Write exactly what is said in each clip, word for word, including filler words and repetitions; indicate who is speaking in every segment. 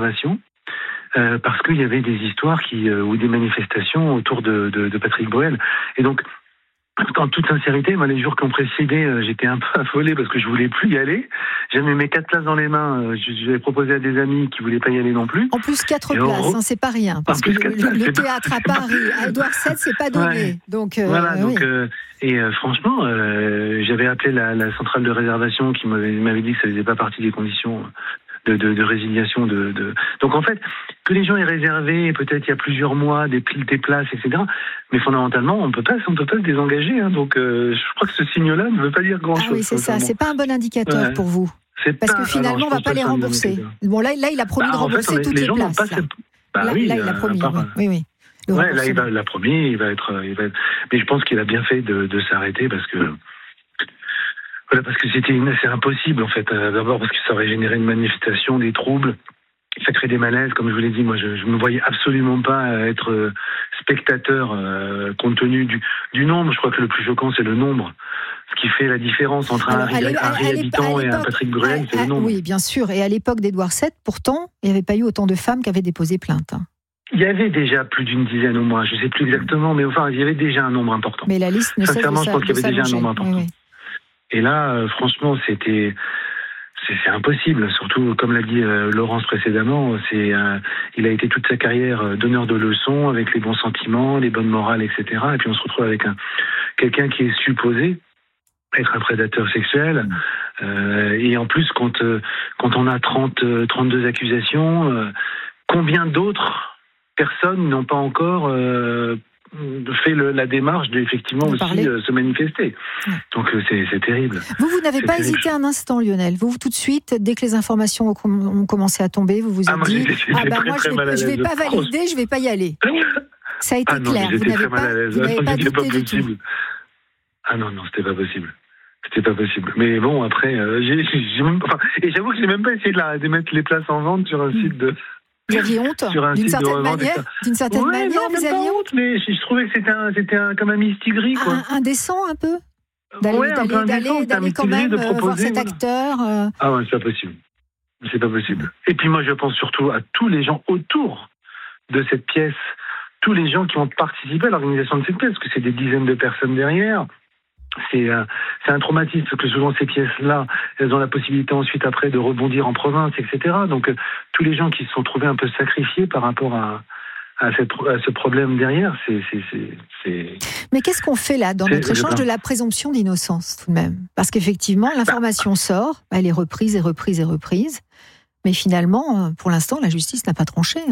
Speaker 1: réservation. Euh, parce qu'il y avait des histoires qui, euh, ou des manifestations autour de, de, de Patrick Bruel. Et donc, en toute sincérité, moi, les jours qui ont précédé, euh, j'étais un peu affolé parce que je voulais plus y aller. J'avais mes quatre places dans les mains. Euh, j'avais proposé à des amis qui voulaient pas y aller non plus.
Speaker 2: En plus, quatre et places, on... hein, c'est pas rien. Parce que le, places, le théâtre pas... à Paris, à Édouard sept, c'est pas donné. Ouais. Donc, euh,
Speaker 1: voilà,
Speaker 2: oui.
Speaker 1: donc, euh, et euh, franchement, euh, j'avais appelé la, la centrale de réservation qui m'avait, m'avait dit que ça faisait pas partie des conditions de, de, de résiliation. De, de... Donc en fait, que les gens aient réservé peut-être il y a plusieurs mois des, des places, et cetera. Mais fondamentalement, on peut pas, on peut pas se désengager. Hein. Donc euh, je crois que ce signe-là ne veut pas dire grand-chose.
Speaker 2: Ah oui, c'est ça. C'est pas un bon indicateur ouais. pour vous. C'est Parce pas... que finalement, alors, on va pas les rembourser. Bon là, là, il a promis bah, de rembourser fait, toutes les, les places. Là. Cette... Bah, là,
Speaker 1: oui,
Speaker 2: là, il a promis. Part... Oui, oui. oui.
Speaker 1: Ouais, là, il va, il a promis. Il va être, il va être... Mais je pense qu'il a bien fait de, de s'arrêter parce que. Voilà, parce que c'était une, c'est impossible en fait. Euh, d'abord parce que ça aurait généré une manifestation, des troubles, ça crée des malaises. Comme je vous l'ai dit, moi, je, je me voyais absolument pas être euh, spectateur euh, compte tenu du, du nombre. Je crois que le plus choquant, c'est le nombre. Ce qui fait la différence entre Alors, un, ré, un réhabitant et un Patrick Bruel, c'est le nombre.
Speaker 2: Oui, bien sûr. Et à l'époque d'Édouard sept, pourtant, il n'y avait pas eu autant de femmes qui avaient déposé plainte. Hein.
Speaker 1: Il y avait déjà plus d'une dizaine au moins. Je ne sais plus exactement, mais enfin, il y avait déjà un nombre important.
Speaker 2: Mais la liste ne cesse de
Speaker 1: Sincèrement, je pense qu'il y avait déjà un nombre important.
Speaker 2: Oui, oui.
Speaker 1: Et là, euh, franchement, c'était, c'est, c'est impossible. Surtout, comme l'a dit euh, Laurence précédemment, c'est, euh, il a été toute sa carrière euh, donneur de leçons, avec les bons sentiments, les bonnes morales, et cetera. Et puis on se retrouve avec un quelqu'un qui est supposé être un prédateur sexuel. Euh, et en plus, quand euh, quand on a trente, trente-deux accusations, euh, combien d'autres personnes n'ont pas encore euh, fait le, la démarche d'effectivement aussi euh, se manifester. Ouais. Donc euh, c'est, c'est terrible.
Speaker 2: Vous, vous n'avez
Speaker 1: c'est
Speaker 2: pas
Speaker 1: terrible.
Speaker 2: hésité un instant, Lionel. Vous, vous, tout de suite, dès que les informations ont, ont commencé à tomber, vous vous êtes
Speaker 1: ah, moi,
Speaker 2: dit
Speaker 1: j'étais,
Speaker 2: ah bah
Speaker 1: très,
Speaker 2: moi je vais, je vais pas valider, je vais pas y aller. Ça a été
Speaker 1: ah, non,
Speaker 2: clair. Vous n'avez pas, vous n'avez
Speaker 1: non,
Speaker 2: pas douté
Speaker 1: pas
Speaker 2: du tout.
Speaker 1: Ah non non, c'était pas possible. C'était pas possible. Mais bon, après, euh, j'ai, j'ai même, enfin, et j'avoue que j'ai même pas essayé de, la, de mettre les places en vente sur un site de.
Speaker 2: Vous aviez honte d'une certaine manière, d'une certaine
Speaker 1: ouais,
Speaker 2: manière,
Speaker 1: non,
Speaker 2: vous aviez honte.
Speaker 1: honte. Mais je trouvais que c'était un, c'était un, comme un mistigris, quoi.
Speaker 2: Un, indécent un peu. D'aller,
Speaker 1: ouais,
Speaker 2: d'aller,
Speaker 1: un peu indécent,
Speaker 2: d'aller, d'aller quand même
Speaker 1: de
Speaker 2: proposer, voir cet
Speaker 1: voilà.
Speaker 2: acteur. Euh...
Speaker 1: Ah ouais, c'est pas possible. C'est pas possible. Et puis moi, je pense surtout à tous les gens autour de cette pièce, tous les gens qui ont participé à l'organisation de cette pièce, parce que c'est des dizaines de personnes derrière. C'est un, c'est un traumatisme, parce que souvent ces pièces-là, elles ont la possibilité ensuite après de rebondir en province, et cetera. Donc euh, tous les gens qui se sont trouvés un peu sacrifiés par rapport à, à, cette, à ce problème derrière, c'est, c'est, c'est, c'est...
Speaker 2: Mais qu'est-ce qu'on fait là, dans
Speaker 1: c'est,
Speaker 2: notre échange de la présomption d'innocence, tout de même ? Parce qu'effectivement, l'information bah. sort, elle est reprise et reprise et reprise, mais finalement, pour l'instant, la justice n'a pas tranché, hein ?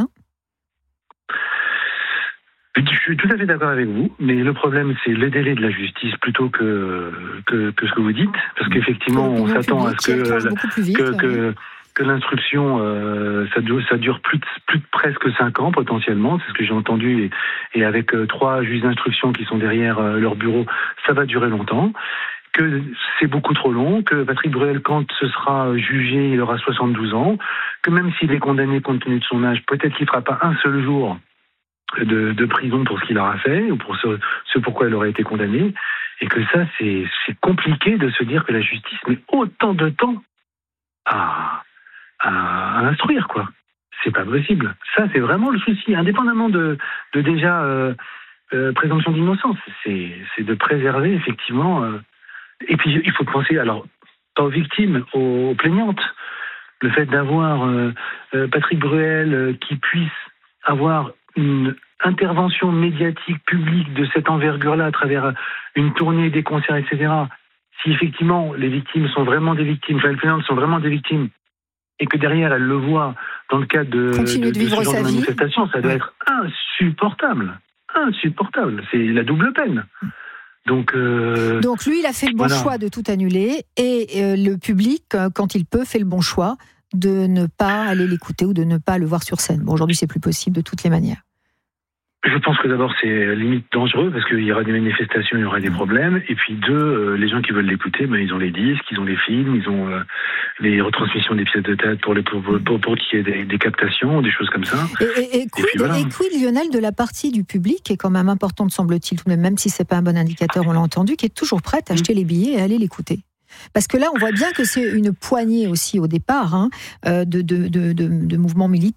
Speaker 1: Je suis tout à fait d'accord avec vous, mais le problème, c'est le délai de la justice plutôt que, que, que ce que vous dites, parce qu'effectivement, on s'attend à ce que, vite, que, ouais. que, que l'instruction, euh, ça dure, ça dure plus de, plus de presque cinq ans potentiellement, c'est ce que j'ai entendu, et, et avec euh, trois juges d'instruction qui sont derrière euh, leur bureau, ça va durer longtemps, que c'est beaucoup trop long, que Patrick Bruel, quand ce sera jugé, il aura soixante-douze ans, que même s'il est condamné compte tenu de son âge, peut-être qu'il ne fera pas un seul jour De, de prison pour ce qu'il aura fait ou pour ce, ce pourquoi elle aurait été condamnée, et que ça c'est, c'est compliqué de se dire que la justice met autant de temps à, à, à instruire, quoi. C'est pas possible. Ça c'est vraiment le souci, indépendamment de, de déjà euh, euh, présomption d'innocence, c'est, c'est de préserver effectivement euh, et puis il faut penser alors pas aux victimes, aux, aux plaignantes. Le fait d'avoir euh, euh, Patrick Bruel euh, qui puisse avoir une intervention médiatique publique de cette envergure-là à travers une tournée, des concerts, et cetera. Si effectivement les victimes sont vraiment des victimes, enfin les plaignantes sont vraiment des victimes, et que derrière elles le voient dans le cadre de,
Speaker 2: de, de, de ce genre de
Speaker 1: manifestation, ça doit être insupportable. Insupportable. C'est la double peine. Donc, euh,
Speaker 2: Donc lui, il a fait le bon voilà. choix de tout annuler, et euh, le public, quand il peut, fait le bon choix de ne pas aller l'écouter ou de ne pas le voir sur scène. Bon, aujourd'hui, c'est plus possible de toutes les manières.
Speaker 1: Je pense que d'abord, c'est limite dangereux, parce qu'il y aura des manifestations, il y aura des problèmes. Et puis deux, euh, les gens qui veulent l'écouter, ben, ils ont les disques, ils ont les films, ils ont euh, les retransmissions des pièces de théâtre pour, les, pour, pour, pour qu'il y ait des, des captations, des choses comme ça.
Speaker 2: Et, et, et, quid, et, voilà. et quid, Lionel, de la partie du public, qui est quand même importante, semble-t-il, tout de même, même si c'est pas un bon indicateur, on l'a entendu, qui est toujours prête à acheter les billets et à aller l'écouter. Parce que là, on voit bien que c'est une poignée aussi au départ hein, de, de, de, de, de mouvements militants